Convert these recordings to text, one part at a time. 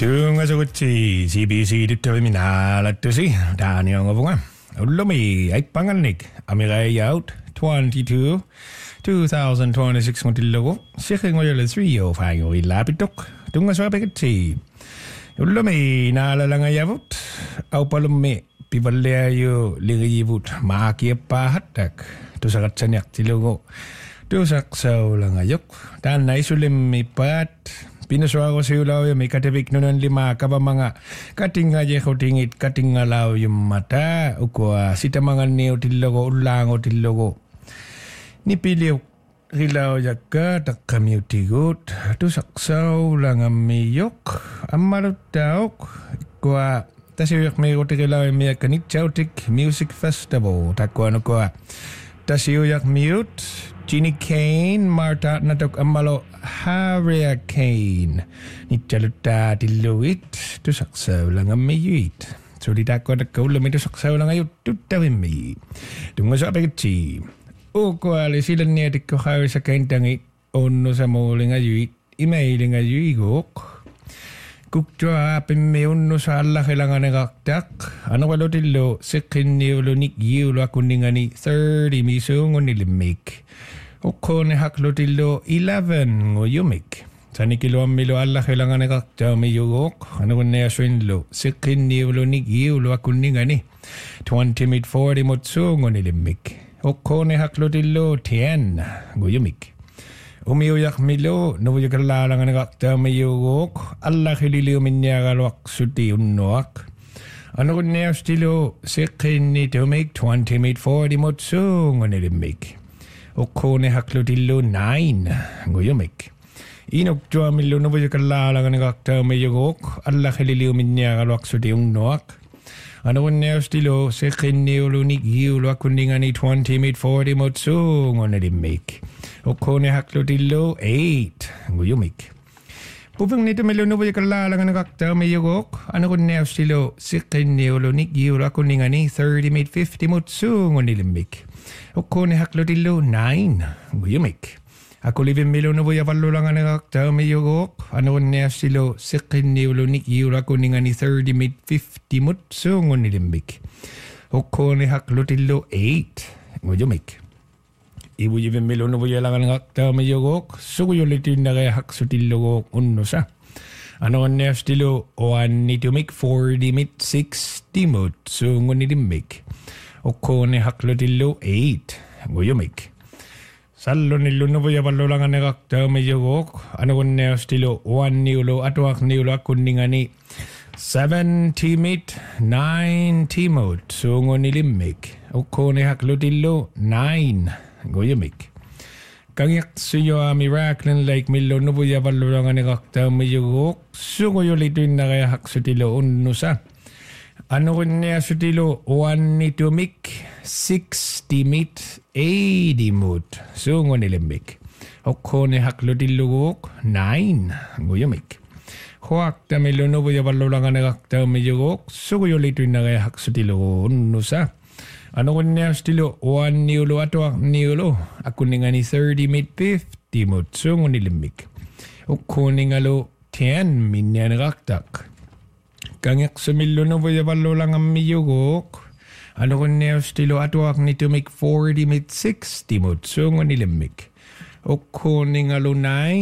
Tungasugutsi CBC Determinalatusi Daniongavunga Ulumi Aikpanganik Amirai out 22 2026 Motilogo Sicking Oil 305 Lapitok Tungaswapekati Ulumi Nalalangayavut Aupalumi Pivalayo Ligivut Maki Pahatak Tusakatsanak Tilogo Tusak Saulangayok Dan Naisulim Mipat Pinaswago sa ulaw yung may katibik nun lima ka ba mga katinga je tingit katinga law yung mata ukwa sita mga niyo tilogo ulango tilogo ni piliw rilaw yaka tak kami utigot tu saksaw lang amiyok amarot daok kwa tasiyok may utigilaw yung may kanit chautik music festival takwa no kwa tasiyok mute Ginny Kane, Marta Natok Amalo, Harrier Kane. Nichaluta tiluit, tu saksaw lang ang mayuit. So di tako na kaulami tu saksaw lang ayot, tutawin may. Tunga sa apagitsi. O kuali sila niya di ko kaya sa kaintangit, ono sa muling ayuit, imailing ayuigok. Kuktua apin may ono sa Allah kailangan nagaktak. Ano walo tilo, sikin niulo nikiulo akuningan ni 30 misong nilimik. Oko ni haklo tilo 11 nguyumik. Sa nikilo milo Allah kailangan nagaktak may yugok. Ano kung naya swinlo, sikin niulo nikiulo akuningan ni 20 mid 40 motsong nilimik. Oko ni haklo tilo 10 nguyumik. Umiuyak milo, nubuyak lalang nagakta mayugok, Allah kililiw minyagalwak suti unwak. Ano kung niya stilo, sikin ni to make 20 made 40 motsong nilimik. Oko ni haklo tilo 9, nguyumik. Inok jwa milo, nubuyak lalang nagakta mayugok, Allah kililiw minyagalwak suti unwak. Ano kung niya stilo, sikin ni ulunik yiulwak kuningan ni 20 made 40 motsong nilimik. Oko ni haklo tilo 8 nguyumik. Pupang nito may luno ba yung kalalang ang nakakta may yugok? Ano kung niya stilo sikin ni ulunik yura kuningan ni 30 made 50 motsong nilimik. Oko ni haklo tilo 9 nguyumik. Ako livin may luno ba yung palulang ang nakakta may yugok? Ano kung niya stilo sikin ni ulunik yura kuningan ni 30 made 50 motsong nilimik. Oko ni haklo tilo 8 nguyumik. Ibu jiven milo no voy a la gangakta mayogok sugo yolitin na kaya haksutilogok unno sa. Ano ang nestilo o an need to make 40 mit 60 mot so ngunidimik. O ko ni haklotilo 8 nguyumik. Salo nilo no voy a balolang ang nagakta mayogok. Ano ang nestilo o an niulo atwak niulo akuningan ni 70 mit 90 mot so ngunidimik. O ko ni haklotilo 9 Goyamik. Kangyak suyo miracle like milo no buya balurang anakta mayugok sugo yolito na kaya haksutilo unusa. Ano kun niya sutilo 1 need to make 60 meet 80 mood sungo nilimik. Oko ni haklutilo 9 goyamik. Huwag na milo no buya balurang anakta mayugok sugo yolito na kaya haksutilo unusa. Ano kung niya stilo 1 niulo atwak niulo ako nga ni 30 made 50 motsong nilimik. O kuning alo 10 minya nakaktak. Kangyak sumilo no boya balo lang ang miyugok. Ano kung niya stilo atwak ni to make 40 made 60 motsong nilimik. O kuning alo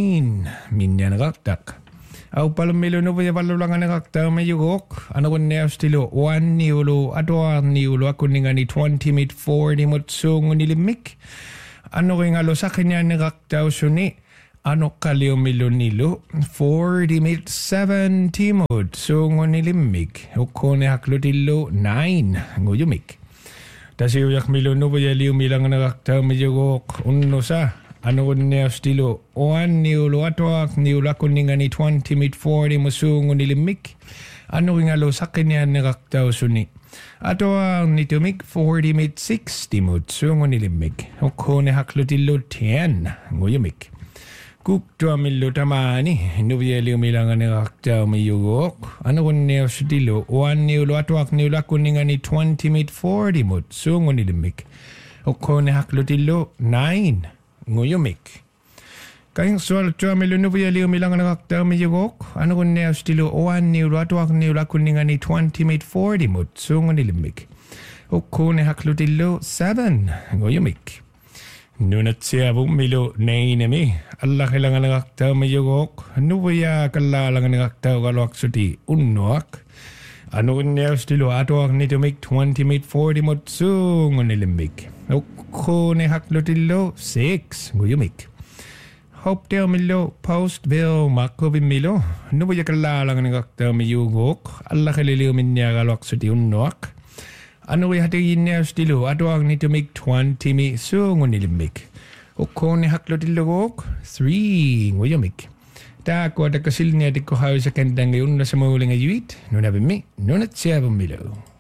9 minya nakaktak. Aw palumilo no ba yung lang ang nakakta may yugok? Ano kung niya stilo 1 niulo atwa niulo ako nga ni 20 made 40 motsong nilimik? Ano kung alo sa kanya nakakta suni? Ano kalyo milo nilo? 40 made 70 motsong nilimik. Uko ni haklotilo 9 nguyumik. Tasi uyak milo no ba yung milang nakakta may yugok? Uno sa? Ano kung niya stilo 1 niulo atwak niulo ako nga ni 20 made 40 mosungo nilimik. Ano kung alo sa kanya nakaktaw suni. Atwak ni to make 40 made 60 mosungo nilimik. Oko ni haklotilo 10 nguyumik. Kuktua milo tamani. Nubiyali umilangan nakaktaw may yugok. Ano kung niya stilo 1 niulo atwak niulo ako nga ni 20 made 40 mosungo nilimik. Oko ni haklotilo 9 nguyumik. Kaing sual tua melunu via liu milangan akta miyugok. Ano kun nea stilo oan niu ratuak niu lakuninga ni 20 mate 40 mut sungan nilimik. Okko ne haklutillo 7 ngoyumik. Nunat siya bumilo nainami. Allah kailangan ng akta miyugok. Ano via kalalangan ng akta kalwak suti unwak. Ano kun nea stilo atuak ni to make 20 mate 40 mut sungan nilimik. Okko ne haklutillo 6 ngoyumik. Hope del milo post bill makovin milo. No voy a kalalang ng akta miyugok. Allah kaliliw minya galwak sa tiunwak. Ano voy hatiin niya stilo. Atuang nito make 20 mi sungon nilimik. Oko ni haklo tilogok. 3 nguyamik. Ta ko ada kasil niya di ko hawa sa kandang ngayon na sa mahuling ayuit. Nunabim mi. Nunat siya milo.